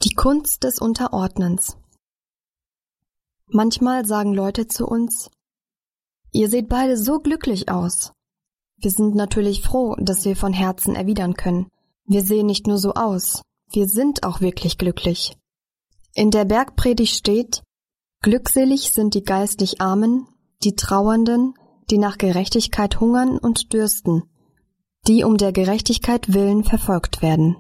Die Kunst des Unterordnens. Manchmal sagen Leute zu uns: Ihr seht beide so glücklich aus. Wir sind natürlich froh, dass wir von Herzen erwidern können: Wir sehen nicht nur so aus, wir sind auch wirklich glücklich. In der Bergpredigt steht: Glückselig sind die geistlich Armen, die Trauernden, die nach Gerechtigkeit hungern und dürsten, die um der Gerechtigkeit willen verfolgt werden.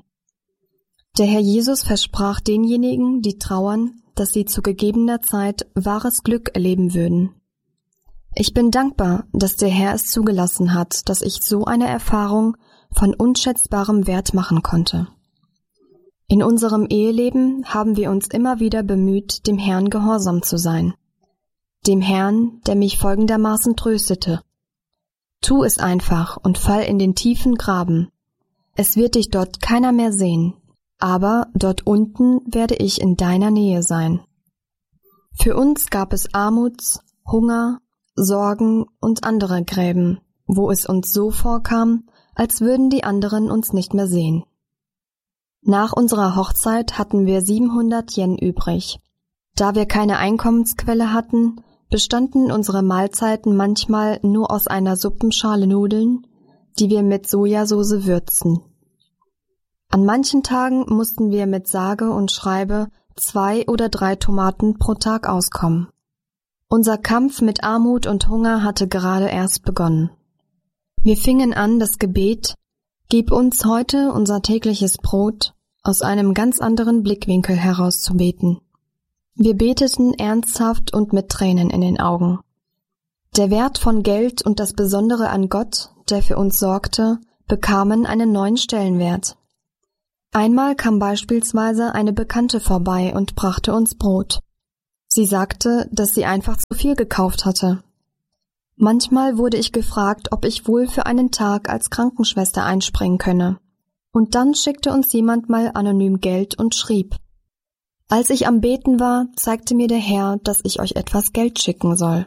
Der Herr Jesus versprach denjenigen, die trauern, dass sie zu gegebener Zeit wahres Glück erleben würden. Ich bin dankbar, dass der Herr es zugelassen hat, dass ich so eine Erfahrung von unschätzbarem Wert machen konnte. In unserem Eheleben haben wir uns immer wieder bemüht, dem Herrn gehorsam zu sein. Dem Herrn, der mich folgendermaßen tröstete: Tu es einfach und fall in den tiefen Graben. Es wird dich dort keiner mehr sehen, aber dort unten werde ich in deiner Nähe sein. Für uns gab es Armuts, Hunger, Sorgen und andere Gräben, wo es uns so vorkam, als würden die anderen uns nicht mehr sehen. Nach unserer Hochzeit hatten wir 700 Yen übrig. Da wir keine Einkommensquelle hatten, bestanden unsere Mahlzeiten manchmal nur aus einer Suppenschale Nudeln, die wir mit Sojasauce würzten. An manchen Tagen mussten wir mit sage und schreibe 2 oder 3 Tomaten pro Tag auskommen. Unser Kampf mit Armut und Hunger hatte gerade erst begonnen. Wir fingen an, das Gebet „Gib uns heute unser tägliches Brot" aus einem ganz anderen Blickwinkel heraus zu beten. Wir beteten ernsthaft und mit Tränen in den Augen. Der Wert von Geld und das Besondere an Gott, der für uns sorgte, bekamen einen neuen Stellenwert. Einmal kam beispielsweise eine Bekannte vorbei und brachte uns Brot. Sie sagte, dass sie einfach zu viel gekauft hatte. Manchmal wurde ich gefragt, ob ich wohl für einen Tag als Krankenschwester einspringen könne. Und dann schickte uns jemand mal anonym Geld und schrieb: Als ich am Beten war, zeigte mir der Herr, dass ich euch etwas Geld schicken soll.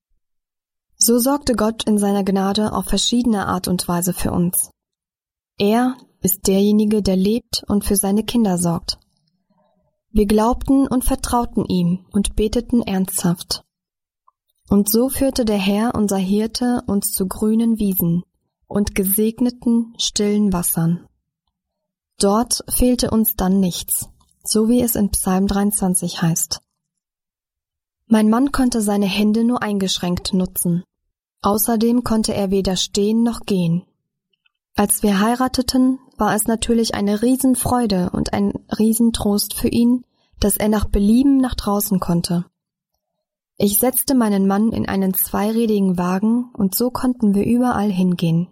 So sorgte Gott in seiner Gnade auf verschiedene Art und Weise für uns. Er ist derjenige, der lebt und für seine Kinder sorgt. Wir glaubten und vertrauten ihm und beteten ernsthaft. Und so führte der Herr, unser Hirte, uns zu grünen Wiesen und gesegneten, stillen Wassern. Dort fehlte uns dann nichts, so wie es in Psalm 23 heißt. Mein Mann konnte seine Hände nur eingeschränkt nutzen. Außerdem konnte er weder stehen noch gehen. Als wir heirateten, war es natürlich eine Riesenfreude und ein Riesentrost für ihn, dass er nach Belieben nach draußen konnte. Ich setzte meinen Mann in einen zweirädigen Wagen und so konnten wir überall hingehen.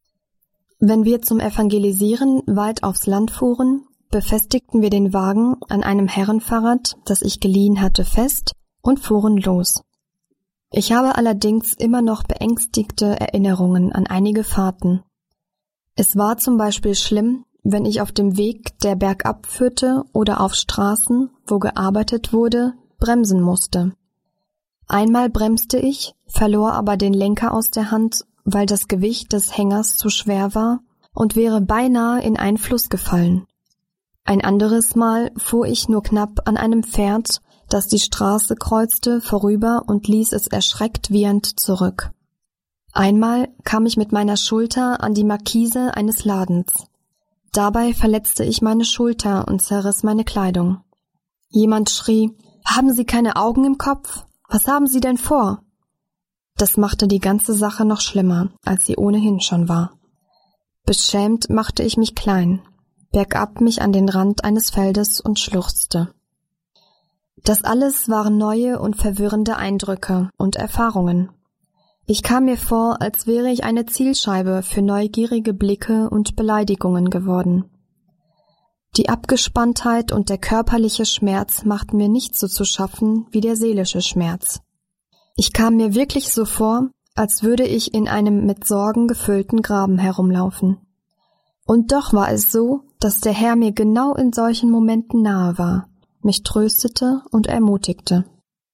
Wenn wir zum Evangelisieren weit aufs Land fuhren, befestigten wir den Wagen an einem Herrenfahrrad, das ich geliehen hatte, fest und fuhren los. Ich habe allerdings immer noch beängstigte Erinnerungen an einige Fahrten. Es war zum Beispiel schlimm, wenn ich auf dem Weg, der bergab führte oder auf Straßen, wo gearbeitet wurde, bremsen musste. Einmal bremste ich, verlor aber den Lenker aus der Hand, weil das Gewicht des Hängers zu schwer war und wäre beinahe in einen Fluss gefallen. Ein anderes Mal fuhr ich nur knapp an einem Pferd, das die Straße kreuzte, vorüber und ließ es erschreckt wiehernd zurück. Einmal kam ich mit meiner Schulter an die Markise eines Ladens. Dabei verletzte ich meine Schulter und zerriss meine Kleidung. Jemand schrie: »Haben Sie keine Augen im Kopf? Was haben Sie denn vor?« Das machte die ganze Sache noch schlimmer, als sie ohnehin schon war. Beschämt machte ich mich klein, bergab mich an den Rand eines Feldes und schluchzte. Das alles waren neue und verwirrende Eindrücke und Erfahrungen. Ich kam mir vor, als wäre ich eine Zielscheibe für neugierige Blicke und Beleidigungen geworden. Die Abgespanntheit und der körperliche Schmerz machten mir nicht so zu schaffen wie der seelische Schmerz. Ich kam mir wirklich so vor, als würde ich in einem mit Sorgen gefüllten Graben herumlaufen. Und doch war es so, dass der Herr mir genau in solchen Momenten nahe war, mich tröstete und ermutigte.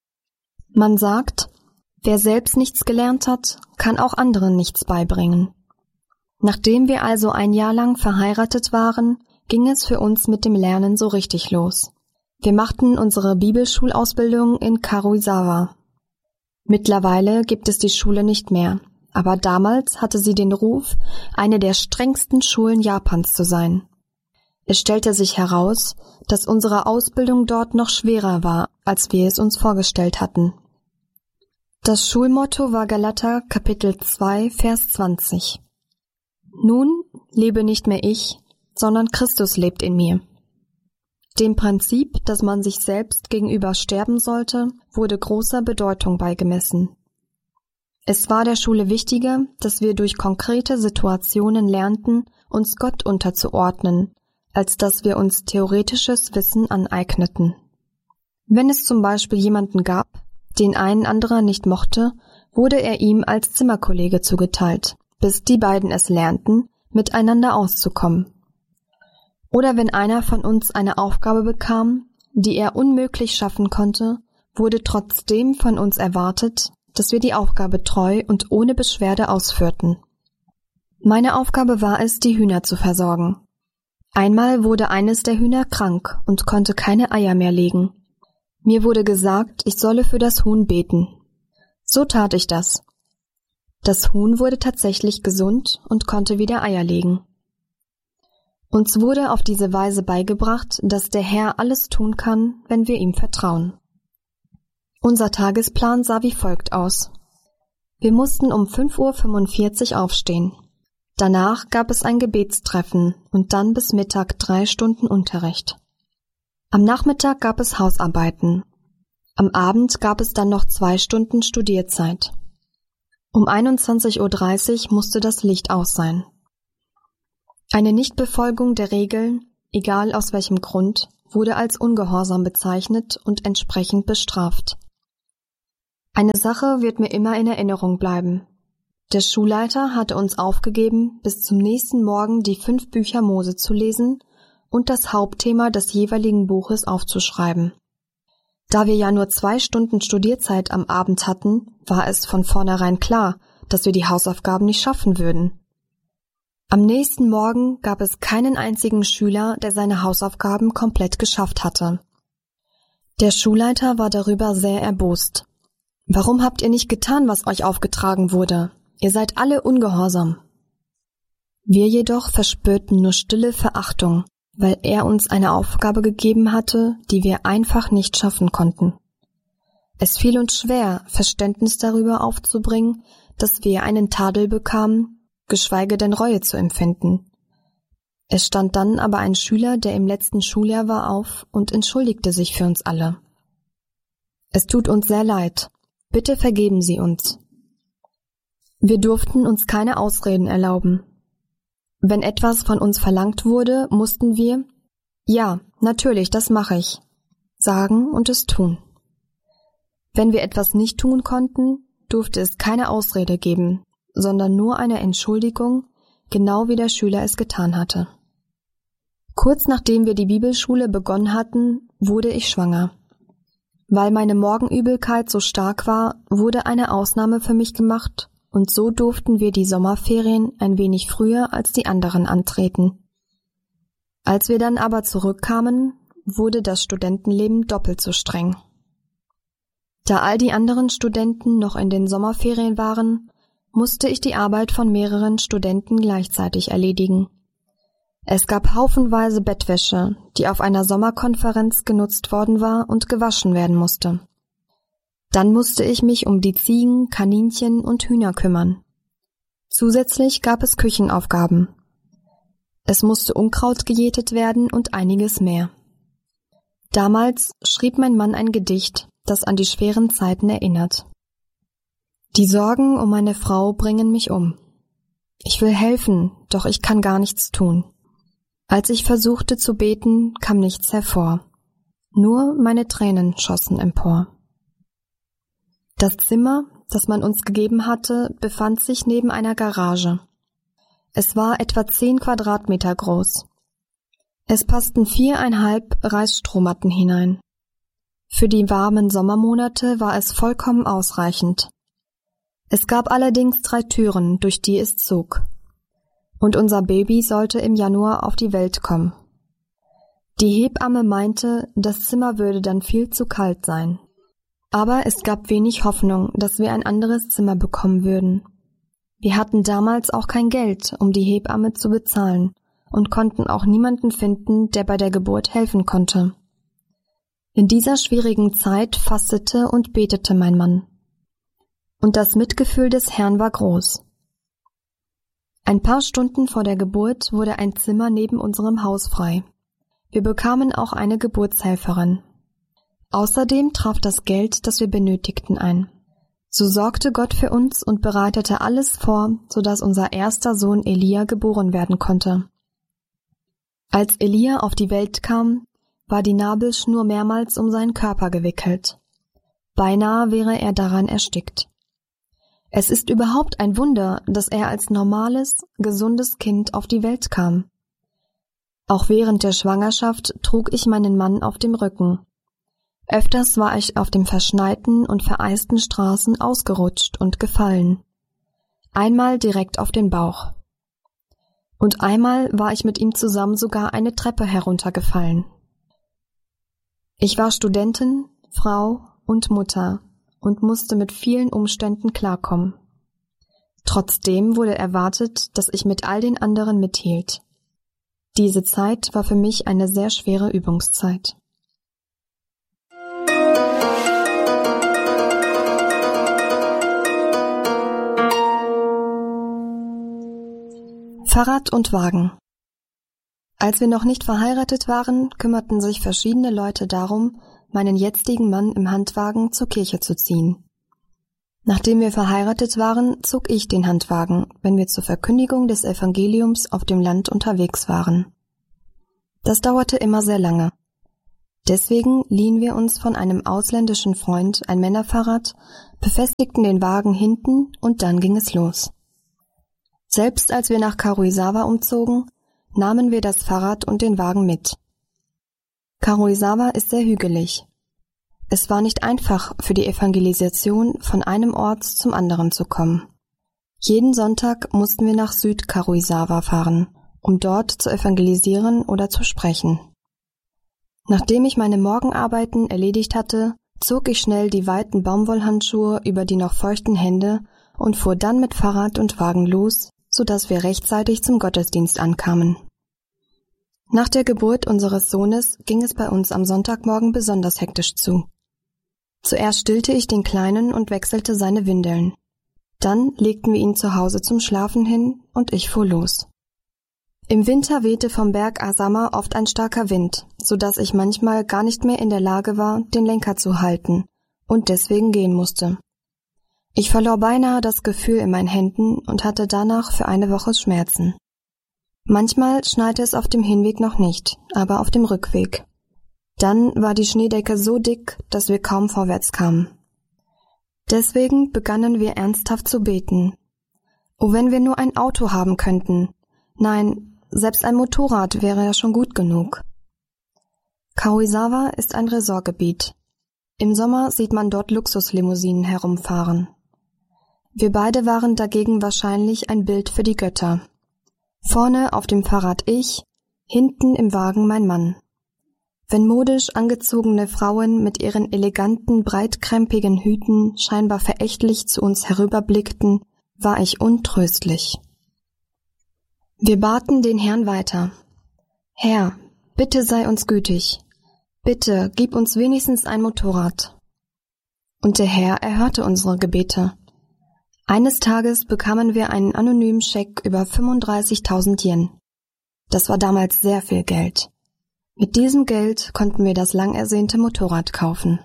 Man sagt, wer selbst nichts gelernt hat, kann auch anderen nichts beibringen. Nachdem wir also ein Jahr lang verheiratet waren, ging es für uns mit dem Lernen so richtig los. Wir machten unsere Bibelschulausbildung in Karuizawa. Mittlerweile gibt es die Schule nicht mehr, aber damals hatte sie den Ruf, eine der strengsten Schulen Japans zu sein. Es stellte sich heraus, dass unsere Ausbildung dort noch schwerer war, als wir es uns vorgestellt hatten. Das Schulmotto war Galater Kapitel 2, Vers 20. Nun lebe nicht mehr ich, sondern Christus lebt in mir. Dem Prinzip, dass man sich selbst gegenüber sterben sollte, wurde großer Bedeutung beigemessen. Es war der Schule wichtiger, dass wir durch konkrete Situationen lernten, uns Gott unterzuordnen, als dass wir uns theoretisches Wissen aneigneten. Wenn es zum Beispiel jemanden gab, den ein anderer nicht mochte, wurde er ihm als Zimmerkollege zugeteilt, bis die beiden es lernten, miteinander auszukommen. Oder wenn einer von uns eine Aufgabe bekam, die er unmöglich schaffen konnte, wurde trotzdem von uns erwartet, dass wir die Aufgabe treu und ohne Beschwerde ausführten. Meine Aufgabe war es, die Hühner zu versorgen. Einmal wurde eines der Hühner krank und konnte keine Eier mehr legen. Mir wurde gesagt, ich solle für das Huhn beten. So tat ich das. Das Huhn wurde tatsächlich gesund und konnte wieder Eier legen. Uns wurde auf diese Weise beigebracht, dass der Herr alles tun kann, wenn wir ihm vertrauen. Unser Tagesplan sah wie folgt aus. Wir mussten um 5:45 Uhr aufstehen. Danach gab es ein Gebetstreffen und dann bis Mittag 3 Stunden Unterricht. Am Nachmittag gab es Hausarbeiten. Am Abend gab es dann noch 2 Stunden Studierzeit. Um 21:30 Uhr musste das Licht aus sein. Eine Nichtbefolgung der Regeln, egal aus welchem Grund, wurde als Ungehorsam bezeichnet und entsprechend bestraft. Eine Sache wird mir immer in Erinnerung bleiben. Der Schulleiter hatte uns aufgegeben, bis zum nächsten Morgen die 5 Bücher Mose zu lesen und das Hauptthema des jeweiligen Buches aufzuschreiben. Da wir ja nur 2 Stunden Studierzeit am Abend hatten, war es von vornherein klar, dass wir die Hausaufgaben nicht schaffen würden. Am nächsten Morgen gab es keinen einzigen Schüler, der seine Hausaufgaben komplett geschafft hatte. Der Schulleiter war darüber sehr erbost. »Warum habt ihr nicht getan, was euch aufgetragen wurde? Ihr seid alle ungehorsam.« Wir jedoch verspürten nur stille Verachtung, weil er uns eine Aufgabe gegeben hatte, die wir einfach nicht schaffen konnten. Es fiel uns schwer, Verständnis darüber aufzubringen, dass wir einen Tadel bekamen, geschweige denn Reue zu empfinden. Es stand dann aber ein Schüler, der im letzten Schuljahr war, auf und entschuldigte sich für uns alle. »Es tut uns sehr leid. Bitte vergeben Sie uns.« Wir durften uns keine Ausreden erlauben. Wenn etwas von uns verlangt wurde, mussten wir, »Ja, natürlich, das mache ich«, sagen und es tun. Wenn wir etwas nicht tun konnten, durfte es keine Ausrede geben, sondern nur eine Entschuldigung, genau wie der Schüler es getan hatte. Kurz nachdem wir die Bibelschule begonnen hatten, wurde ich schwanger. Weil meine Morgenübelkeit so stark war, wurde eine Ausnahme für mich gemacht und so durften wir die Sommerferien ein wenig früher als die anderen antreten. Als wir dann aber zurückkamen, wurde das Studentenleben doppelt so streng. Da all die anderen Studenten noch in den Sommerferien waren, musste ich die Arbeit von mehreren Studenten gleichzeitig erledigen. Es gab haufenweise Bettwäsche, die auf einer Sommerkonferenz genutzt worden war und gewaschen werden musste. Dann musste ich mich um die Ziegen, Kaninchen und Hühner kümmern. Zusätzlich gab es Küchenaufgaben. Es musste Unkraut gejätet werden und einiges mehr. Damals schrieb mein Mann ein Gedicht, das an die schweren Zeiten erinnert. Die Sorgen um meine Frau bringen mich um. Ich will helfen, doch ich kann gar nichts tun. Als ich versuchte zu beten, kam nichts hervor. Nur meine Tränen schossen empor. Das Zimmer, das man uns gegeben hatte, befand sich neben einer Garage. Es war etwa 10 Quadratmeter groß. Es passten 4,5 Reisstrohmatten hinein. Für die warmen Sommermonate war es vollkommen ausreichend. Es gab allerdings 3 Türen, durch die es zog. Und unser Baby sollte im Januar auf die Welt kommen. Die Hebamme meinte, das Zimmer würde dann viel zu kalt sein. Aber es gab wenig Hoffnung, dass wir ein anderes Zimmer bekommen würden. Wir hatten damals auch kein Geld, um die Hebamme zu bezahlen und konnten auch niemanden finden, der bei der Geburt helfen konnte. In dieser schwierigen Zeit fastete und betete mein Mann. Und das Mitgefühl des Herrn war groß. Ein paar Stunden vor der Geburt wurde ein Zimmer neben unserem Haus frei. Wir bekamen auch eine Geburtshelferin. Außerdem traf das Geld, das wir benötigten, ein. So sorgte Gott für uns und bereitete alles vor, sodass unser erster Sohn Elia geboren werden konnte. Als Elia auf die Welt kam, war die Nabelschnur mehrmals um seinen Körper gewickelt. Beinahe wäre er daran erstickt. Es ist überhaupt ein Wunder, dass er als normales, gesundes Kind auf die Welt kam. Auch während der Schwangerschaft trug ich meinen Mann auf dem Rücken. Öfters war ich auf den verschneiten und vereisten Straßen ausgerutscht und gefallen. Einmal direkt auf den Bauch. Und einmal war ich mit ihm zusammen sogar eine Treppe heruntergefallen. Ich war Studentin, Frau und Mutter und musste mit vielen Umständen klarkommen. Trotzdem wurde erwartet, dass ich mit all den anderen mithielt. Diese Zeit war für mich eine sehr schwere Übungszeit. Fahrrad und Wagen. Als wir noch nicht verheiratet waren, kümmerten sich verschiedene Leute darum, meinen jetzigen Mann im Handwagen zur Kirche zu ziehen. Nachdem wir verheiratet waren, zog ich den Handwagen, wenn wir zur Verkündigung des Evangeliums auf dem Land unterwegs waren. Das dauerte immer sehr lange. Deswegen liehen wir uns von einem ausländischen Freund ein Männerfahrrad, befestigten den Wagen hinten und dann ging es los. Selbst als wir nach Karuizawa umzogen, nahmen wir das Fahrrad und den Wagen mit. Karuizawa ist sehr hügelig. Es war nicht einfach, für die Evangelisation von einem Ort zum anderen zu kommen. Jeden Sonntag mussten wir nach Süd-Karuizawa fahren, um dort zu evangelisieren oder zu sprechen. Nachdem ich meine Morgenarbeiten erledigt hatte, zog ich schnell die weiten Baumwollhandschuhe über die noch feuchten Hände und fuhr dann mit Fahrrad und Wagen los, sodass wir rechtzeitig zum Gottesdienst ankamen. Nach der Geburt unseres Sohnes ging es bei uns am Sonntagmorgen besonders hektisch zu. Zuerst stillte ich den Kleinen und wechselte seine Windeln. Dann legten wir ihn zu Hause zum Schlafen hin und ich fuhr los. Im Winter wehte vom Berg Asama oft ein starker Wind, sodass ich manchmal gar nicht mehr in der Lage war, den Lenker zu halten und deswegen gehen musste. Ich verlor beinahe das Gefühl in meinen Händen und hatte danach für eine Woche Schmerzen. Manchmal schneite es auf dem Hinweg noch nicht, aber auf dem Rückweg. Dann war die Schneedecke so dick, dass wir kaum vorwärts kamen. Deswegen begannen wir ernsthaft zu beten. Oh, wenn wir nur ein Auto haben könnten. Nein, selbst ein Motorrad wäre ja schon gut genug. Karuizawa ist ein Resortgebiet. Im Sommer sieht man dort Luxuslimousinen herumfahren. Wir beide waren dagegen wahrscheinlich ein Bild für die Götter. Vorne auf dem Fahrrad ich, hinten im Wagen mein Mann. Wenn modisch angezogene Frauen mit ihren eleganten, breitkrempigen Hüten scheinbar verächtlich zu uns herüberblickten, war ich untröstlich. Wir baten den Herrn weiter. Herr, bitte sei uns gütig. Bitte, gib uns wenigstens ein Motorrad. Und der Herr erhörte unsere Gebete. Eines Tages bekamen wir einen anonymen Scheck über 35.000 Yen. Das war damals sehr viel Geld. Mit diesem Geld konnten wir das lang ersehnte Motorrad kaufen.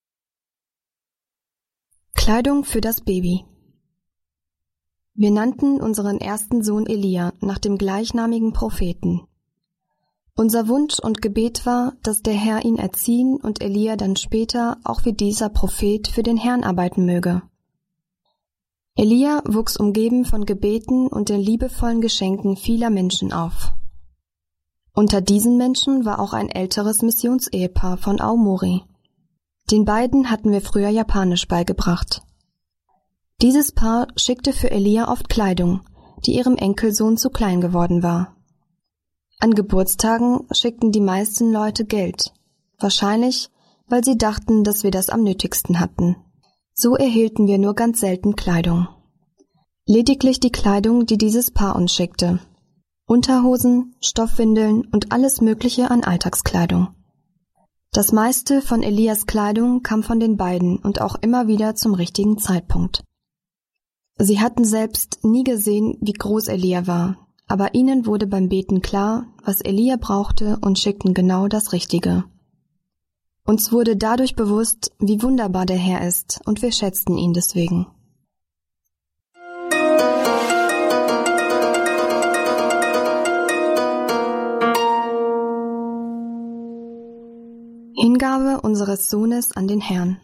Kleidung für das Baby. Wir nannten unseren ersten Sohn Elia nach dem gleichnamigen Propheten. Unser Wunsch und Gebet war, dass der Herr ihn erziehen und Elia dann später auch wie dieser Prophet für den Herrn arbeiten möge. Elia wuchs umgeben von Gebeten und den liebevollen Geschenken vieler Menschen auf. Unter diesen Menschen war auch ein älteres Missionsehepaar von Aomori. Den beiden hatten wir früher Japanisch beigebracht. Dieses Paar schickte für Elia oft Kleidung, die ihrem Enkelsohn zu klein geworden war. An Geburtstagen schickten die meisten Leute Geld. Wahrscheinlich, weil sie dachten, dass wir das am nötigsten hatten. So erhielten wir nur ganz selten Kleidung. Lediglich die Kleidung, die dieses Paar uns schickte. Unterhosen, Stoffwindeln und alles Mögliche an Alltagskleidung. Das meiste von Elias Kleidung kam von den beiden und auch immer wieder zum richtigen Zeitpunkt. Sie hatten selbst nie gesehen, wie groß Elia war, aber ihnen wurde beim Beten klar, was Elia brauchte und schickten genau das Richtige. Uns wurde dadurch bewusst, wie wunderbar der Herr ist, und wir schätzten ihn deswegen. Hingabe unseres Sohnes an den Herrn.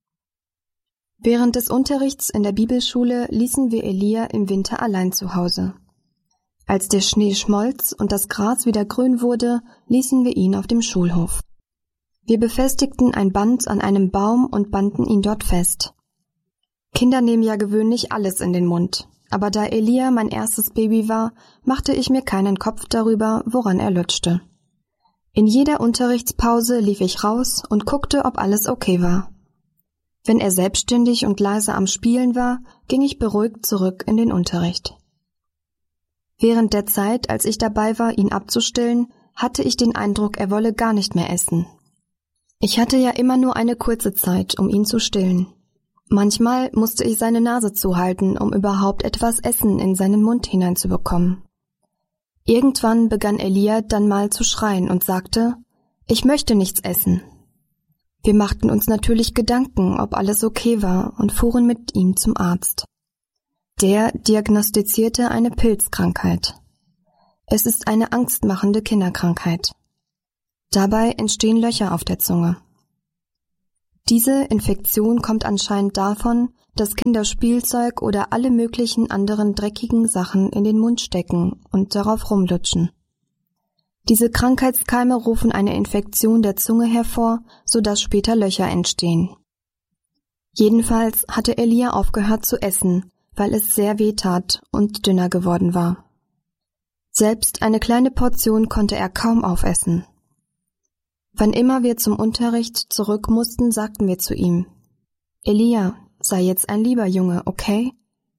Während des Unterrichts in der Bibelschule ließen wir Elia im Winter allein zu Hause. Als der Schnee schmolz und das Gras wieder grün wurde, ließen wir ihn auf dem Schulhof. Wir befestigten ein Band an einem Baum und banden ihn dort fest. Kinder nehmen ja gewöhnlich alles in den Mund, aber da Elia mein erstes Baby war, machte ich mir keinen Kopf darüber, woran er lutschte. In jeder Unterrichtspause lief ich raus und guckte, ob alles okay war. Wenn er selbstständig und leise am Spielen war, ging ich beruhigt zurück in den Unterricht. Während der Zeit, als ich dabei war, ihn abzustillen, hatte ich den Eindruck, er wolle gar nicht mehr essen. Ich hatte ja immer nur eine kurze Zeit, um ihn zu stillen. Manchmal musste ich seine Nase zuhalten, um überhaupt etwas Essen in seinen Mund hineinzubekommen. Irgendwann begann Elia dann mal zu schreien und sagte, »Ich möchte nichts essen.« Wir machten uns natürlich Gedanken, ob alles okay war, und fuhren mit ihm zum Arzt. Der diagnostizierte eine Pilzkrankheit. Es ist eine angstmachende Kinderkrankheit. Dabei entstehen Löcher auf der Zunge. Diese Infektion kommt anscheinend davon, dass Kinder Spielzeug oder alle möglichen anderen dreckigen Sachen in den Mund stecken und darauf rumlutschen. Diese Krankheitskeime rufen eine Infektion der Zunge hervor, sodass später Löcher entstehen. Jedenfalls hatte Elia aufgehört zu essen, weil es sehr weh tat und dünner geworden war. Selbst eine kleine Portion konnte er kaum aufessen. Wann immer wir zum Unterricht zurück mussten, sagten wir zu ihm, »Elia, sei jetzt ein lieber Junge, okay?«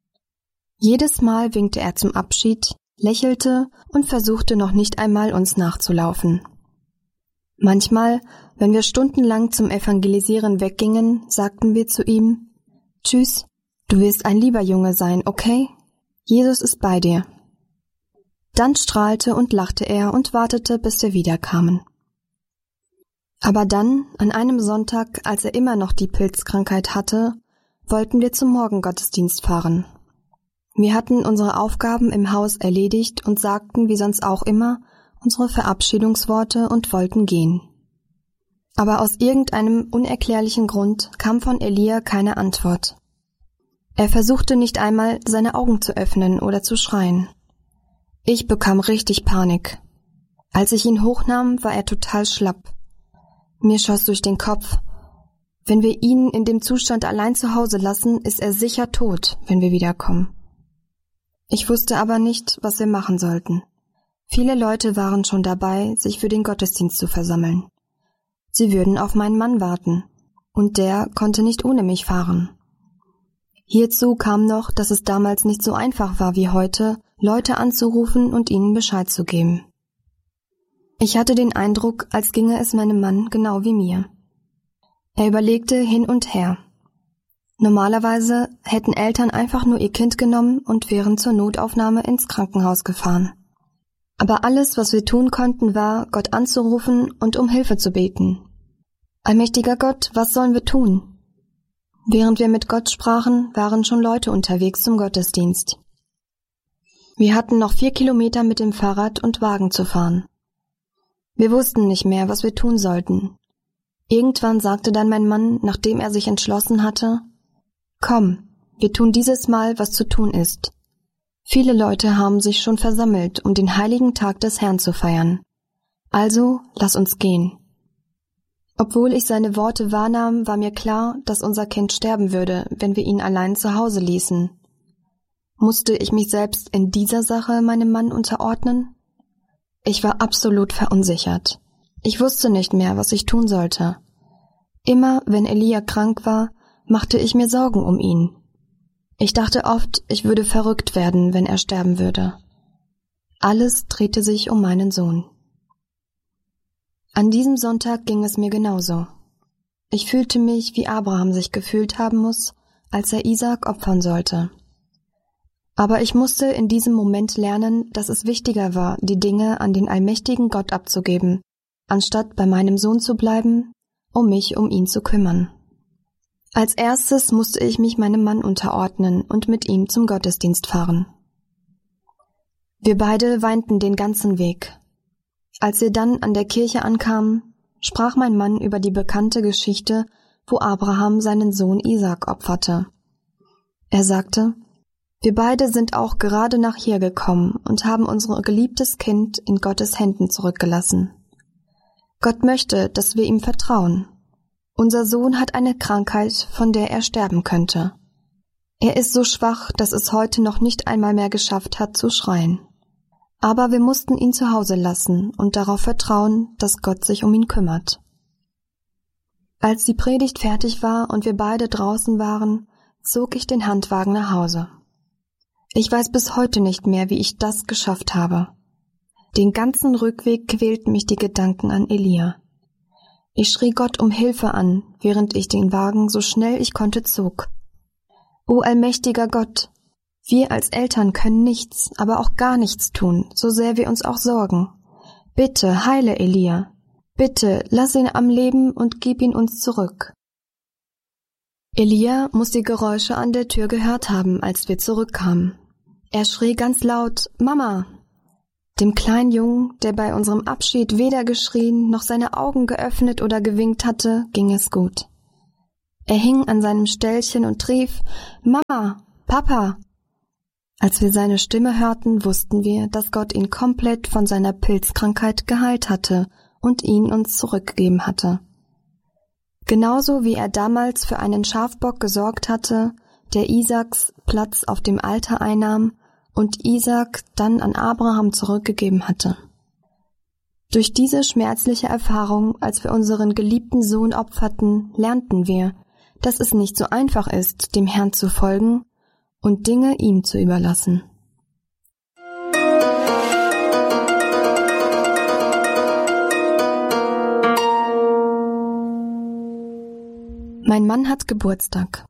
Jedes Mal winkte er zum Abschied, lächelte und versuchte noch nicht einmal, uns nachzulaufen. Manchmal, wenn wir stundenlang zum Evangelisieren weggingen, sagten wir zu ihm, »Tschüss, du wirst ein lieber Junge sein, okay? Jesus ist bei dir.« Dann strahlte und lachte er und wartete, bis wir wiederkamen. Aber dann, an einem Sonntag, als er immer noch die Pilzkrankheit hatte, wollten wir zum Morgengottesdienst fahren. Wir hatten unsere Aufgaben im Haus erledigt und sagten, wie sonst auch immer, unsere Verabschiedungsworte und wollten gehen. Aber aus irgendeinem unerklärlichen Grund kam von Elia keine Antwort. Er versuchte nicht einmal, seine Augen zu öffnen oder zu schreien. Ich bekam richtig Panik. Als ich ihn hochnahm, war er total schlapp. Mir schoss durch den Kopf, wenn wir ihn in dem Zustand allein zu Hause lassen, ist er sicher tot, wenn wir wiederkommen. Ich wusste aber nicht, was wir machen sollten. Viele Leute waren schon dabei, sich für den Gottesdienst zu versammeln. Sie würden auf meinen Mann warten, und der konnte nicht ohne mich fahren. Hierzu kam noch, dass es damals nicht so einfach war wie heute, Leute anzurufen und ihnen Bescheid zu geben. Ich hatte den Eindruck, als ginge es meinem Mann genau wie mir. Er überlegte hin und her. Normalerweise hätten Eltern einfach nur ihr Kind genommen und wären zur Notaufnahme ins Krankenhaus gefahren. Aber alles, was wir tun konnten, war, Gott anzurufen und um Hilfe zu beten. Allmächtiger Gott, was sollen wir tun? Während wir mit Gott sprachen, waren schon Leute unterwegs zum Gottesdienst. Wir hatten noch 4 Kilometer mit dem Fahrrad und Wagen zu fahren. Wir wussten nicht mehr, was wir tun sollten. Irgendwann sagte dann mein Mann, nachdem er sich entschlossen hatte, »Komm, wir tun dieses Mal, was zu tun ist. Viele Leute haben sich schon versammelt, um den heiligen Tag des Herrn zu feiern. Also, lass uns gehen.« Obwohl ich seine Worte wahrnahm, war mir klar, dass unser Kind sterben würde, wenn wir ihn allein zu Hause ließen. Musste ich mich selbst in dieser Sache meinem Mann unterordnen? Ich war absolut verunsichert. Ich wusste nicht mehr, was ich tun sollte. Immer, wenn Elia krank war, machte ich mir Sorgen um ihn. Ich dachte oft, ich würde verrückt werden, wenn er sterben würde. Alles drehte sich um meinen Sohn. An diesem Sonntag ging es mir genauso. Ich fühlte mich, wie Abraham sich gefühlt haben muss, als er Isaak opfern sollte. Aber ich musste in diesem Moment lernen, dass es wichtiger war, die Dinge an den allmächtigen Gott abzugeben, anstatt bei meinem Sohn zu bleiben, um mich um ihn zu kümmern. Als erstes musste ich mich meinem Mann unterordnen und mit ihm zum Gottesdienst fahren. Wir beide weinten den ganzen Weg. Als wir dann an der Kirche ankamen, sprach mein Mann über die bekannte Geschichte, wo Abraham seinen Sohn Isaak opferte. Er sagte: Wir beide sind auch gerade nach hier gekommen und haben unser geliebtes Kind in Gottes Händen zurückgelassen. Gott möchte, dass wir ihm vertrauen. Unser Sohn hat eine Krankheit, von der er sterben könnte. Er ist so schwach, dass es heute noch nicht einmal mehr geschafft hat zu schreien. Aber wir mussten ihn zu Hause lassen und darauf vertrauen, dass Gott sich um ihn kümmert. Als die Predigt fertig war und wir beide draußen waren, zog ich den Handwagen nach Hause. Ich weiß bis heute nicht mehr, wie ich das geschafft habe. Den ganzen Rückweg quälten mich die Gedanken an Elia. Ich schrie Gott um Hilfe an, während ich den Wagen so schnell ich konnte zog. O allmächtiger Gott! Wir als Eltern können nichts, aber auch gar nichts tun, so sehr wir uns auch sorgen. Bitte heile Elia. Bitte lass ihn am Leben und gib ihn uns zurück. Elia muss die Geräusche an der Tür gehört haben, als wir zurückkamen. Er schrie ganz laut: Mama! Dem kleinen Jungen, der bei unserem Abschied weder geschrien noch seine Augen geöffnet oder gewinkt hatte, ging es gut. Er hing an seinem Ställchen und rief: Mama! Papa! Als wir seine Stimme hörten, wussten wir, dass Gott ihn komplett von seiner Pilzkrankheit geheilt hatte und ihn uns zurückgegeben hatte. Genauso wie er damals für einen Schafbock gesorgt hatte, der Isaaks Platz auf dem Altar einnahm und Isaak dann an Abraham zurückgegeben hatte. Durch diese schmerzliche Erfahrung, als wir unseren geliebten Sohn opferten, lernten wir, dass es nicht so einfach ist, dem Herrn zu folgen und Dinge ihm zu überlassen. Mein Mann hat Geburtstag.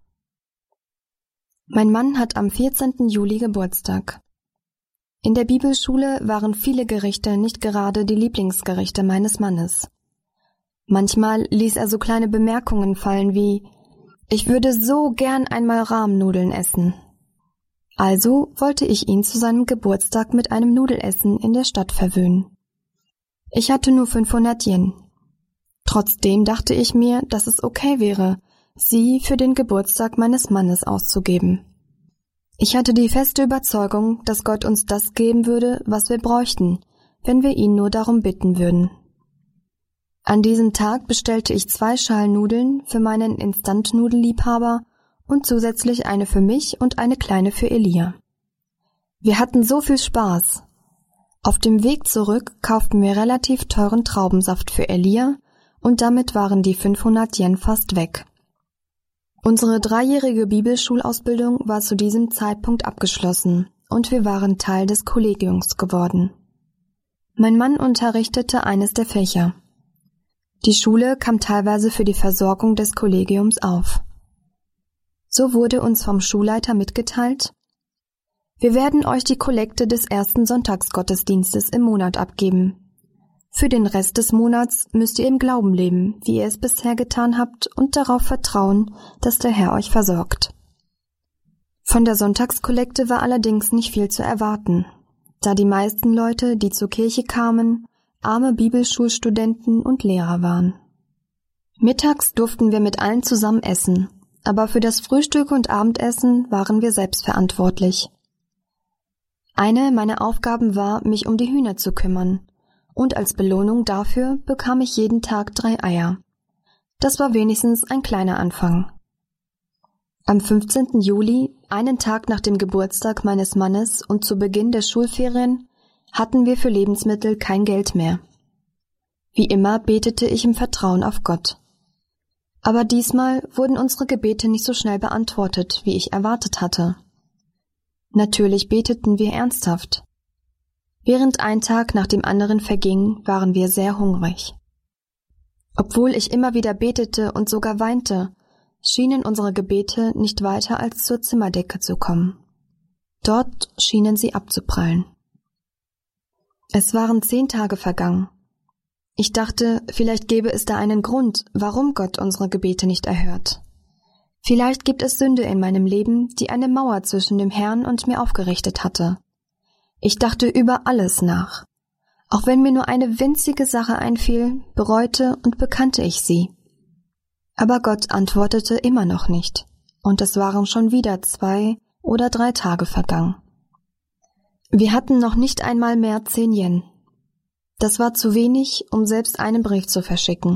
Mein Mann hat am 14. Juli Geburtstag. In der Bibelschule waren viele Gerichte nicht gerade die Lieblingsgerichte meines Mannes. Manchmal ließ er so kleine Bemerkungen fallen wie: Ich würde so gern einmal Rahmnudeln essen. Also wollte ich ihn zu seinem Geburtstag mit einem Nudelessen in der Stadt verwöhnen. Ich hatte nur 500 Yen. Trotzdem dachte ich mir, dass es okay wäre, sie für den Geburtstag meines Mannes auszugeben. Ich hatte die feste Überzeugung, dass Gott uns das geben würde, was wir bräuchten, wenn wir ihn nur darum bitten würden. An diesem Tag bestellte ich 2 Schalen Nudeln für meinen Instant-Nudelliebhaber und zusätzlich eine für mich und eine kleine für Elia. Wir hatten so viel Spaß. Auf dem Weg zurück kauften wir relativ teuren Traubensaft für Elia und damit waren die 500 Yen fast weg. Unsere 3-jährige Bibelschulausbildung war zu diesem Zeitpunkt abgeschlossen und wir waren Teil des Kollegiums geworden. Mein Mann unterrichtete eines der Fächer. Die Schule kam teilweise für die Versorgung des Kollegiums auf. So wurde uns vom Schulleiter mitgeteilt: Wir werden euch die Kollekte des ersten Sonntagsgottesdienstes im Monat abgeben. Für den Rest des Monats müsst ihr im Glauben leben, wie ihr es bisher getan habt, und darauf vertrauen, dass der Herr euch versorgt. Von der Sonntagskollekte war allerdings nicht viel zu erwarten, da die meisten Leute, die zur Kirche kamen, arme Bibelschulstudenten und Lehrer waren. Mittags durften wir mit allen zusammen essen, aber für das Frühstück und Abendessen waren wir selbst verantwortlich. Eine meiner Aufgaben war, mich um die Hühner zu kümmern, und als Belohnung dafür bekam ich jeden Tag 3 Eier. Das war wenigstens ein kleiner Anfang. Am 15. Juli, einen Tag nach dem Geburtstag meines Mannes und zu Beginn der Schulferien, hatten wir für Lebensmittel kein Geld mehr. Wie immer betete ich im Vertrauen auf Gott. Aber diesmal wurden unsere Gebete nicht so schnell beantwortet, wie ich erwartet hatte. Natürlich beteten wir ernsthaft. Während ein Tag nach dem anderen verging, waren wir sehr hungrig. Obwohl ich immer wieder betete und sogar weinte, schienen unsere Gebete nicht weiter als zur Zimmerdecke zu kommen. Dort schienen sie abzuprallen. Es waren 10 Tage vergangen. Ich dachte, vielleicht gäbe es da einen Grund, warum Gott unsere Gebete nicht erhört. Vielleicht gibt es Sünde in meinem Leben, die eine Mauer zwischen dem Herrn und mir aufgerichtet hatte. Ich dachte über alles nach. Auch wenn mir nur eine winzige Sache einfiel, bereute und bekannte ich sie. Aber Gott antwortete immer noch nicht, und es waren schon wieder 2 oder 3 Tage vergangen. Wir hatten noch nicht einmal mehr 10 Yen. Das war zu wenig, um selbst einen Brief zu verschicken.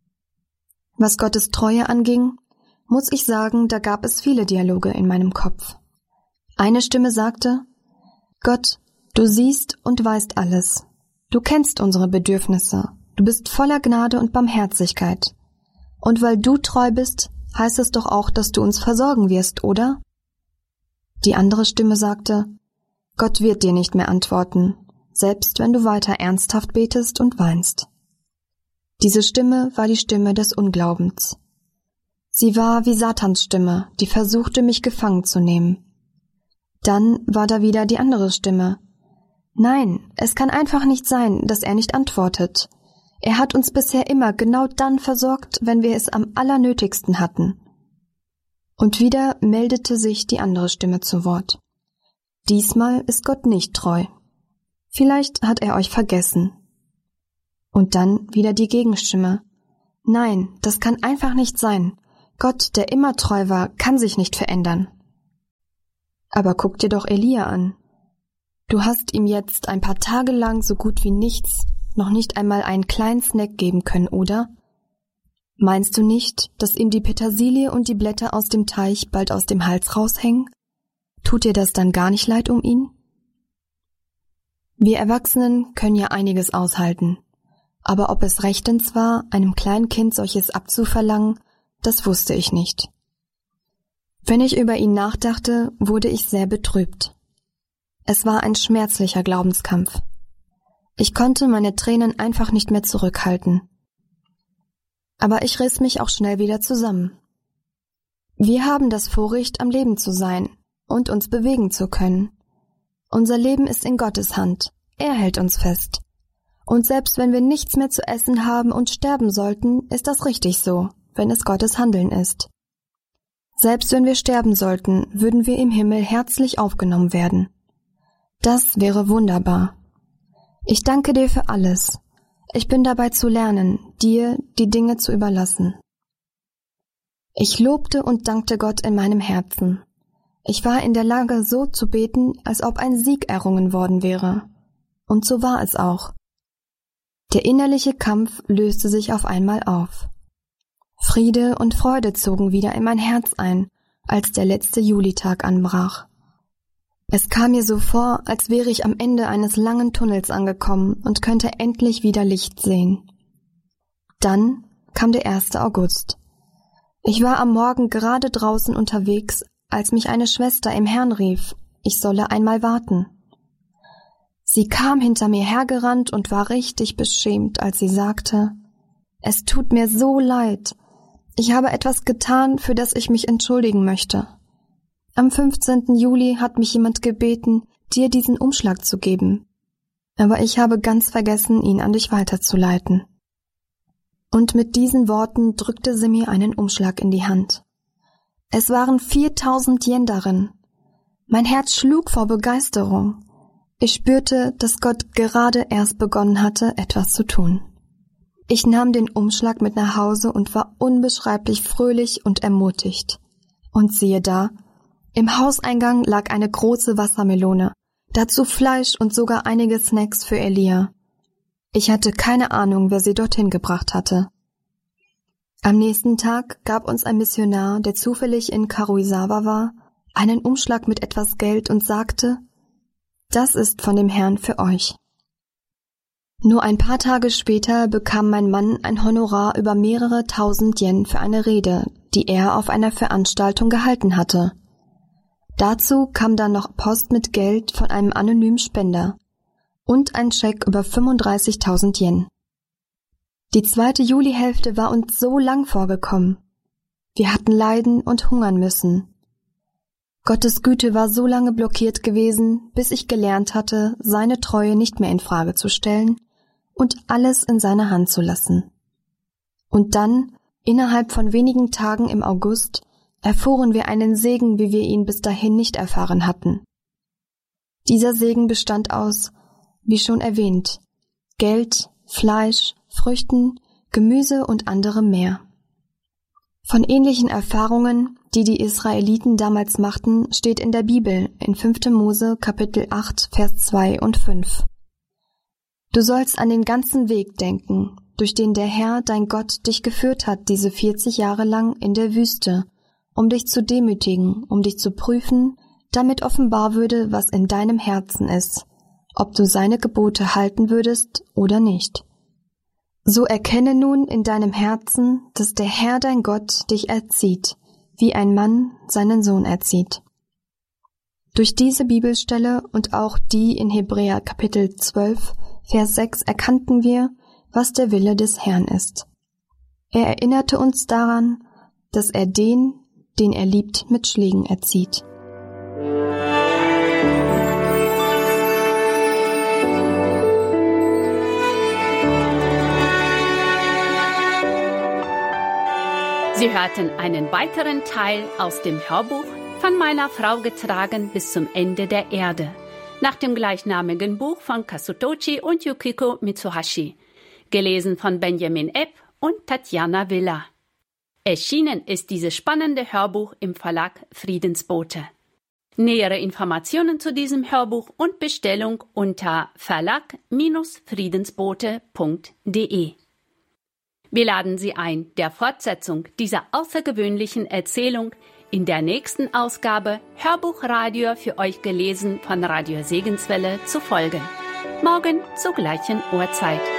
Was Gottes Treue anging, muss ich sagen, da gab es viele Dialoge in meinem Kopf. Eine Stimme sagte: Gott, du siehst und weißt alles. Du kennst unsere Bedürfnisse. Du bist voller Gnade und Barmherzigkeit. Und weil du treu bist, heißt es doch auch, dass du uns versorgen wirst, oder? Die andere Stimme sagte: Gott wird dir nicht mehr antworten, selbst wenn du weiter ernsthaft betest und weinst. Diese Stimme war die Stimme des Unglaubens. Sie war wie Satans Stimme, die versuchte, mich gefangen zu nehmen. Dann war da wieder die andere Stimme. Nein, es kann einfach nicht sein, dass er nicht antwortet. Er hat uns bisher immer genau dann versorgt, wenn wir es am allernötigsten hatten. Und wieder meldete sich die andere Stimme zu Wort. Diesmal ist Gott nicht treu. Vielleicht hat er euch vergessen. Und dann wieder die Gegenstimme. Nein, das kann einfach nicht sein. Gott, der immer treu war, kann sich nicht verändern. Aber guck dir doch Elia an. Du hast ihm jetzt ein paar Tage lang so gut wie nichts, noch nicht einmal einen kleinen Snack geben können, oder? Meinst du nicht, dass ihm die Petersilie und die Blätter aus dem Teich bald aus dem Hals raushängen? Tut dir das dann gar nicht leid um ihn? Wir Erwachsenen können ja einiges aushalten. Aber ob es rechtens war, einem kleinen Kind solches abzuverlangen, das wusste ich nicht. Wenn ich über ihn nachdachte, wurde ich sehr betrübt. Es war ein schmerzlicher Glaubenskampf. Ich konnte meine Tränen einfach nicht mehr zurückhalten. Aber ich riss mich auch schnell wieder zusammen. Wir haben das Vorrecht, am Leben zu sein und uns bewegen zu können. Unser Leben ist in Gottes Hand. Er hält uns fest. Und selbst wenn wir nichts mehr zu essen haben und sterben sollten, ist das richtig so, wenn es Gottes Handeln ist. Selbst wenn wir sterben sollten, würden wir im Himmel herzlich aufgenommen werden. Das wäre wunderbar. Ich danke dir für alles. Ich bin dabei zu lernen, dir die Dinge zu überlassen. Ich lobte und dankte Gott in meinem Herzen. Ich war in der Lage, so zu beten, als ob ein Sieg errungen worden wäre. Und so war es auch. Der innerliche Kampf löste sich auf einmal auf. Friede und Freude zogen wieder in mein Herz ein, als der letzte Julitag anbrach. Es kam mir so vor, als wäre ich am Ende eines langen Tunnels angekommen und könnte endlich wieder Licht sehen. Dann kam der 1. August. Ich war am Morgen gerade draußen unterwegs, als mich eine Schwester im Herrn rief, ich solle einmal warten. Sie kam hinter mir hergerannt und war richtig beschämt, als sie sagte: Es tut mir so leid. Ich habe etwas getan, für das ich mich entschuldigen möchte. Am 15. Juli hat mich jemand gebeten, dir diesen Umschlag zu geben. Aber ich habe ganz vergessen, ihn an dich weiterzuleiten. Und mit diesen Worten drückte sie mir einen Umschlag in die Hand. Es waren 4000 Yen darin. Mein Herz schlug vor Begeisterung. Ich spürte, dass Gott gerade erst begonnen hatte, etwas zu tun. Ich nahm den Umschlag mit nach Hause und war unbeschreiblich fröhlich und ermutigt. Und siehe da, im Hauseingang lag eine große Wassermelone, dazu Fleisch und sogar einige Snacks für Elia. Ich hatte keine Ahnung, wer sie dorthin gebracht hatte. Am nächsten Tag gab uns ein Missionar, der zufällig in Karuizawa war, einen Umschlag mit etwas Geld und sagte: Das ist von dem Herrn für euch. Nur ein paar Tage später bekam mein Mann ein Honorar über mehrere 1000 Yen für eine Rede, die er auf einer Veranstaltung gehalten hatte. Dazu kam dann noch Post mit Geld von einem anonymen Spender und ein Scheck über 35.000 Yen. Die 2. Julihälfte war uns so lang vorgekommen. Wir hatten leiden und hungern müssen. Gottes Güte war so lange blockiert gewesen, bis ich gelernt hatte, seine Treue nicht mehr in Frage zu stellen und alles in seine Hand zu lassen. Und dann, innerhalb von wenigen Tagen im August, erfuhren wir einen Segen, wie wir ihn bis dahin nicht erfahren hatten. Dieser Segen bestand aus, wie schon erwähnt, Geld, Fleisch, Früchten, Gemüse und anderem mehr. Von ähnlichen Erfahrungen, die die Israeliten damals machten, steht in der Bibel in 5. Mose Kapitel 8, Vers 2 und 5. Du sollst an den ganzen Weg denken, durch den der Herr, dein Gott, dich geführt hat, diese 40 Jahre lang in der Wüste, um dich zu demütigen, um dich zu prüfen, damit offenbar würde, was in deinem Herzen ist, ob du seine Gebote halten würdest oder nicht. So erkenne nun in deinem Herzen, dass der Herr dein Gott dich erzieht, wie ein Mann seinen Sohn erzieht. Durch diese Bibelstelle und auch die in Hebräer Kapitel 12, Vers 6 erkannten wir, was der Wille des Herrn ist. Er erinnerte uns daran, dass er den er liebt, mit Schlägen erzieht. Sie hörten einen weiteren Teil aus dem Hörbuch Von meiner Frau getragen bis zum Ende der Erde, nach dem gleichnamigen Buch von Kazutochi und Yukiko Mitsuhashi, gelesen von Benjamin Epp und Tatjana Villa. Erschienen ist dieses spannende Hörbuch im Verlag Friedensbote. Nähere Informationen zu diesem Hörbuch und Bestellung unter verlag-friedensbote.de. Wir laden Sie ein, der Fortsetzung dieser außergewöhnlichen Erzählung in der nächsten Ausgabe Hörbuchradio für euch gelesen von Radio Segenswelle zu folgen. Morgen zur gleichen Uhrzeit.